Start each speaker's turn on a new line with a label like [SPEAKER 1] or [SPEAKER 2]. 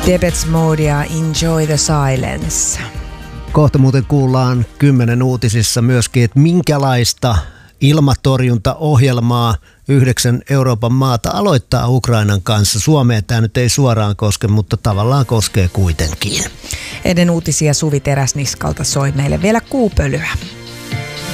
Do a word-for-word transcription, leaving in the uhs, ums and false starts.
[SPEAKER 1] Depeche Mode ja Enjoy the Silence.
[SPEAKER 2] Kohta muuten kuullaan kymmenen uutisissa myöskin, että minkälaista ilmatorjuntaohjelmaa yhdeksän Euroopan maata aloittaa Ukrainan kanssa. Suomeen tämä nyt ei suoraan koske, mutta tavallaan koskee kuitenkin.
[SPEAKER 1] Ennen uutisia Suvi Teräsniskalta soi meille vielä kuupölyä.